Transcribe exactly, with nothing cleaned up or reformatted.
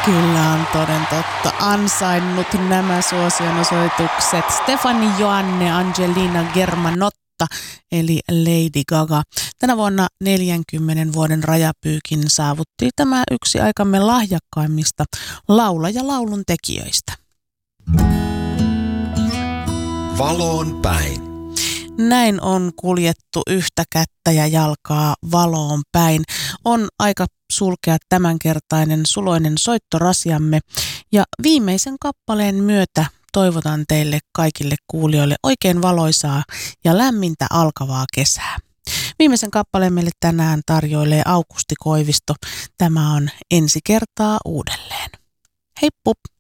Kyllä on toden totta ansainnut nämä suosionosoitukset Stefani Joanne Angelina Germanotta eli Lady Gaga. Tänä vuonna neljänkymmenen vuoden rajapyykin saavutti tämä yksi aikamme lahjakkaimmista laula- ja laulun tekijöistä. Valoon päin. Näin on kuljettu yhtä kättä ja jalkaa valoon päin. On aika sulkea tämänkertainen suloinen soittorasiamme ja viimeisen kappaleen myötä toivotan teille kaikille kuulijoille oikein valoisaa ja lämmintä alkavaa kesää. Viimeisen kappaleen meille tänään tarjoilee Aukusti Koivisto. Tämä on Ensi kertaa uudelleen. Heippu!